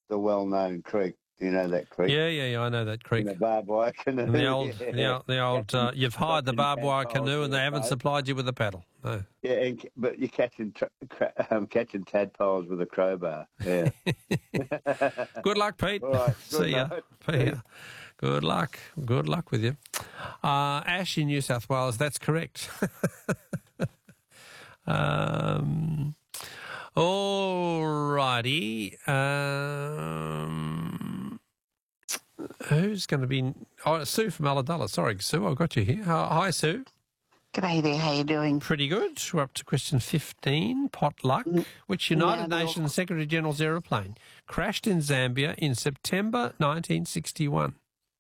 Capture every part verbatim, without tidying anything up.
the well-known creek. Do you know that creek? Yeah, yeah, yeah. I know that creek. In the barbed wire canoe. And the old, yeah. the old, the old uh, you've hired the barbed wire canoe and they haven't boat. supplied you with a paddle. No. Yeah, and, but you're catching tra- um, catching tadpoles with a crowbar. Yeah. Good luck, Pete. All right. See ya. See ya. Good luck. Good luck with you. Uh, Ash in New South Wales, that's correct. um, all righty. Um, who's going to be... Oh, Sue from Ulladulla. Sorry, Sue, I've got you here. Uh, hi, Sue. G'day there, how you doing? Pretty good. We're up to question fifteen, potluck. Which United Yeah, Nations Secretary-General's aeroplane crashed in Zambia in September nineteen sixty-one?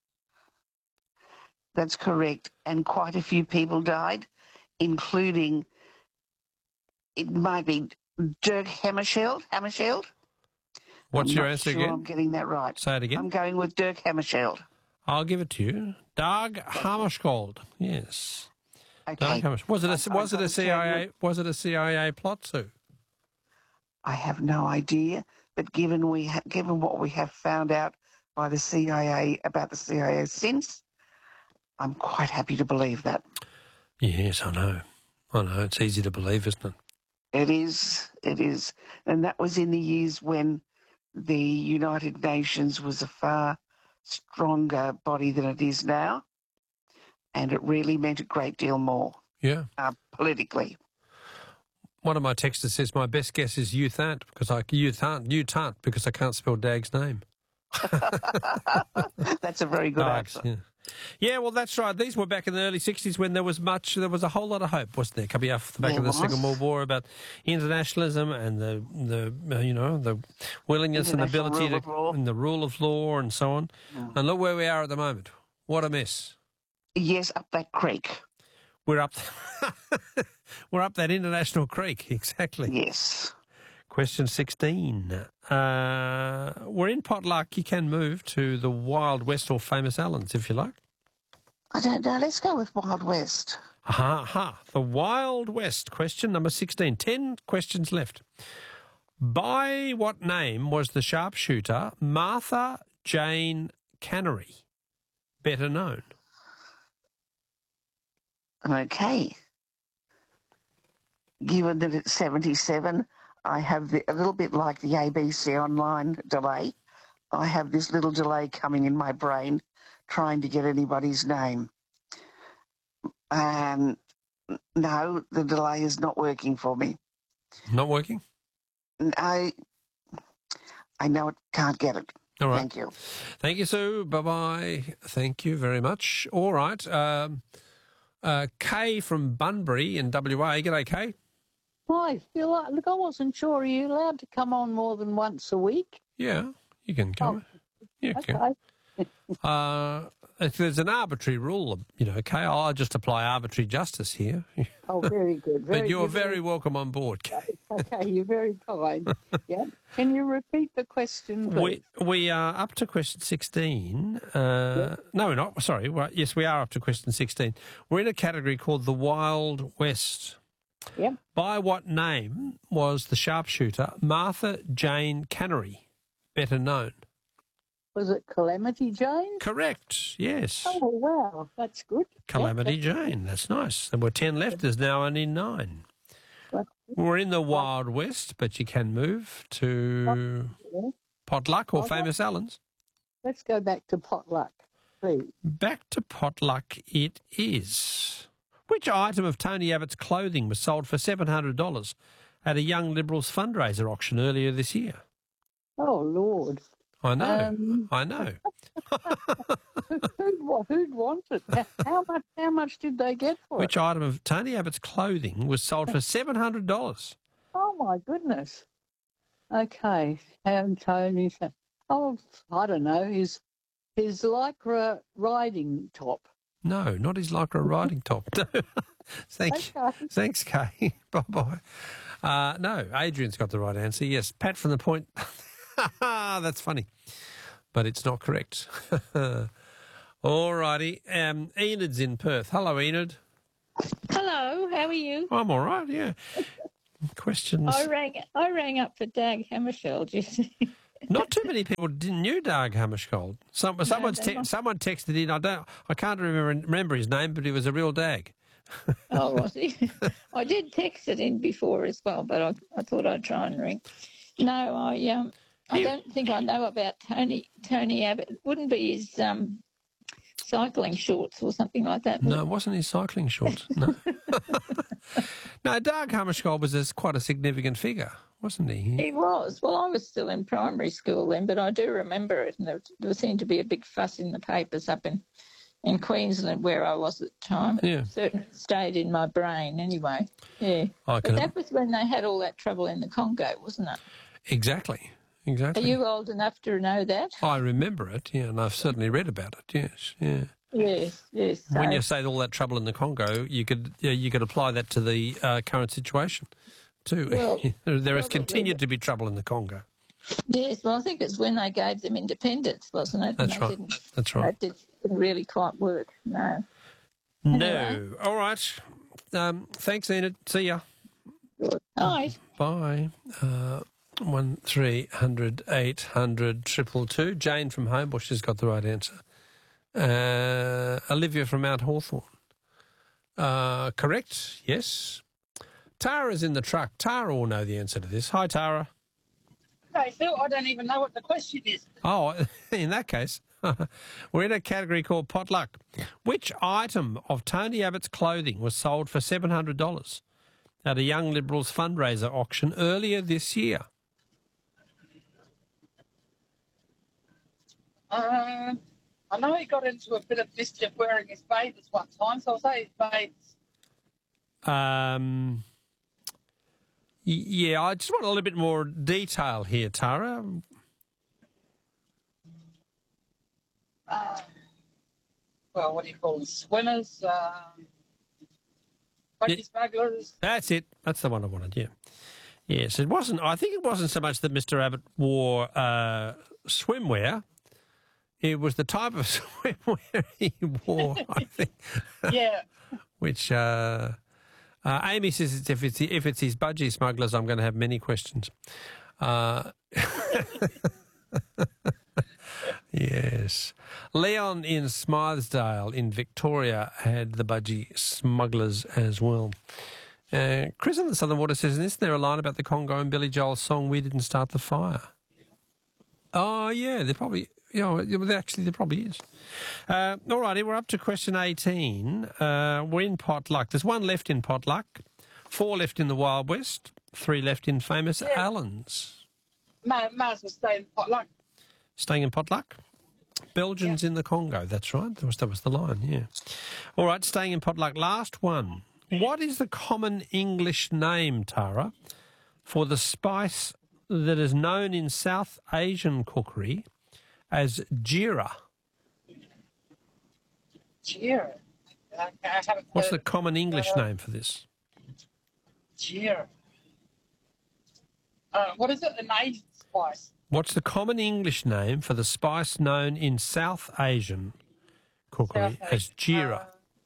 That's correct. And quite a few people died, including, it might be Dirk Hammarskjöld. Hammarskjöld? What's I'm your not answer sure again? I'm getting that right. Say it again. I'm going with Dirk Hammarskjöld. I'll give it to you. Dag Hammarskjöld. Yes. Okay. Dag Hammarskjöld. Was it a, I- was I've it a got to tell C I A you- was it a C I A plot, Sue? I have no idea, but given we ha- given what we have found out by the C I A about the C I A since, I'm quite happy to believe that. Yes, I know. I know. It's easy to believe, isn't it? It is, it is. And that was in the years when the United Nations was a far stronger body than it is now. And it really meant a great deal more Yeah. uh, politically. One of my texters says my best guess is you can't because I you can't you can't because I can't spell Dag's name. That's a very good Dags, answer. yeah. Yeah, well, that's right. These were back in the early sixties when there was much, there was a whole lot of hope, wasn't there, coming off the back There of the was. Second World War about internationalism and the, the uh, you know, the willingness and International ability rule to, of law. and the rule of law and so on. Mm. And look where we are at the moment. What a mess. Yes, up that creek. We're up, we're up that international creek, exactly. Yes. Question sixteen. Uh, we're in potluck. You can move to the Wild West or Famous Allens if you like. I don't know. Let's go with Wild West. Aha, aha. The Wild West. Question number sixteen. Ten questions left. By what name was the sharpshooter Martha Jane Cannery better known? Okay. Given that it's seventy-seven, I have the, a little bit like the A B C online delay. I have this little delay coming in my brain trying to get anybody's name. And no, the delay is not working for me. Not working? I, I know it, can't get it. All right. Thank you. Thank you, Sue. Bye-bye. Thank you very much. All right. Um, uh, Kay from Bunbury in W A. G'day, Kay. Hi, feel like, look, I wasn't sure. Are you allowed to come on more than once a week? Yeah, you can come. Yeah, Okay. can. Uh, if there's an arbitrary rule, you know, Kay, I'll just apply arbitrary justice here. Oh, very good. Very But you're good. very welcome on board, Kay. Okay, you're very kind. Yeah. Can you repeat the question, please? We we are up to question sixteen. Uh, No, we're not. Sorry. Well, yes, we are up to question sixteen. We're in a category called the Wild West. Yep. By what name was the sharpshooter Martha Jane Cannery better known? Was it Calamity Jane? Correct. Yes. Oh, wow. That's good. Calamity Yep, Jane. That's nice. There were ten left. There's now only nine. that's- We're in the Wild West, but you can move to yeah. Potluck or Okay. Famous Allens. Let's go back to potluck, please. Back to Potluck it is. Which item of Tony Abbott's clothing was sold for seven hundred dollars at a Young Liberals fundraiser auction earlier this year? Oh, Lord. I know. Um, I know. Who'd, wa- who'd want it? How much, how much did they get for Which it? item of Tony Abbott's clothing was sold for seven hundred dollars? Oh, my goodness. Okay. And Tony said, oh, I don't know, his, his lycra riding top. No, not his lycra riding top. Thank you. Okay. Thanks, Kay. Bye-bye. Uh, no, Adrian's got the right answer. Yes, Pat from the Point. That's funny, but it's not correct. All righty. Um, Enid's in Perth. Hello, Enid. Hello, how are you? I'm all right, yeah. Questions? I rang I rang up for Dag Hammarskjöld, you see. Not too many people didn't knew Dag Hammarskjöld. Some, someone's they te- don't. someone texted in. I don't. I can't remember remember his name, but he was a real dag. Oh, was he? I did text it in before as well, but I, I thought I'd try and ring. No, I um, I You- don't think I know about Tony Tony Abbott. It wouldn't be his um, cycling shorts or something like that. would No, it wasn't his cycling shorts. No, no. Dag Hammarskjöld was a, quite a significant figure, wasn't he? He was. Well, I was still in primary school then, but I do remember it. And there, there seemed to be a big fuss in the papers up in, in Queensland where I was at the time. Yeah. It certainly stayed in my brain anyway. Yeah. I But can that was when they had all that trouble in the Congo, wasn't it? exactly, Are exactly. you old enough to know that? I remember it. Yeah, and I've certainly read about it. Yes, yeah. Yes, yes. So, When you say all that trouble in the Congo, you could yeah, you could apply that to the uh, current situation too. Well, there has probably. continued to be trouble in the Congo. yes, well, I think it's when they gave them independence, wasn't it? That's And right. They didn't, That's right. that didn't really quite work, no. No. All right. Um, thanks, Enid. See ya. Good. Night. Bye. Uh, one three hundred eight hundred triple two. Jane from Homebush has got the right answer. Uh, Olivia from Mount Hawthorn. Uh, correct. Yes. Tara's in the truck. Tara will know the answer to this. Hi, Tara. Okay, Phil, I don't even know what the question is. Oh, in that case, we're in a category called potluck. Which item of Tony Abbott's clothing was sold for seven hundred dollars at a Young Liberals fundraiser auction earlier this year? Um, I know he got into a bit of mischief wearing his bathers one time, so I'll say his bathers. Um, y- yeah, I just want a little bit more detail here, Tara. Uh, well, what do you call them? Swimmers, um, buggy smugglers. That's it. That's the one I wanted, yeah. Yes, it wasn't, I think it wasn't so much that Mister Abbott wore uh, swimwear. It was the type of swimwear he wore, I think. Yeah. Which uh, uh, Amy says it's, if it's if it's his budgie smugglers, I'm going to have many questions. Uh, yes, Leon in Smythesdale in Victoria had the budgie smugglers as well. Uh, Chris in the Southern Water says, isn't there a line about the Congo and Billy Joel's song "We Didn't Start the Fire"? Oh yeah, there probably. You know, actually, there probably is. Uh, all righty, we're up to question eighteen. Uh, we're in potluck. There's one left in potluck, four left in the Wild West, three left in famous Yeah. Allens. May, may as well stay in potluck. Staying in potluck. Belgians in the Congo. That's right. That was that was the line. Yeah. All right, staying in potluck. Last one. What is the common English name, Tara, for the spice that is known in South Asian cookery as jeera? Jeer. I, I haven't What's heard the common English uh, name for this? Jeer. Uh, what is it? An Asian spice. What's the common English name for the spice known in South Asian cookery South as Asian. jeera? Uh,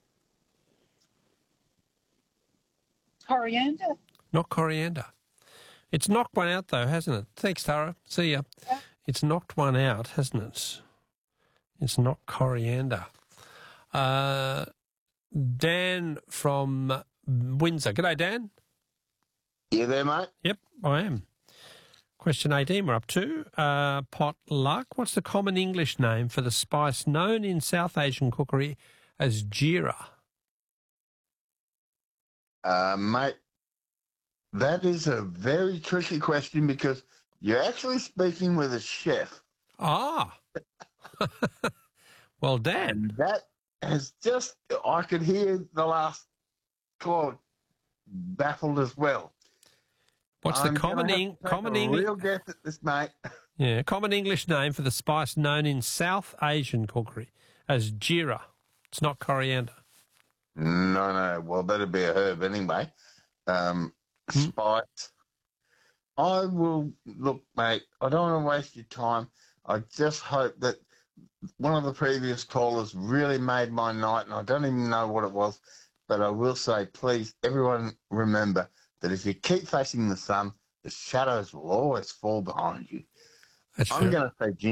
coriander. Not coriander. It's knocked one out, though, hasn't it? Thanks, Tara. See ya. Yeah. It's knocked one out, hasn't it? It's not coriander. Uh, Dan from Windsor. G'day, Dan. You there, mate? Yep, I am. Question eighteen, we're up to. Uh, potluck. What's the common English name for the spice known in South Asian cookery as jeera? Uh, mate, that is a very tricky question because you're actually speaking with a chef. Ah. Well, Dan. And that has just, I could hear the last call baffled as well. What's I'm the common gonna have Eng- to take common a English? real guess at this, mate. Yeah, common English name for the spice known in South Asian cookery as jeera. It's not coriander. No, no. Well, that'd be a herb anyway. Um, Hmm. Spice. I will look, mate. I don't want to waste your time. I just hope that one of the previous callers really made my night, and I don't even know what it was. But I will say, please, everyone remember that if you keep facing the sun, the shadows will always fall behind you. That's I'm fair. going to say Ginger.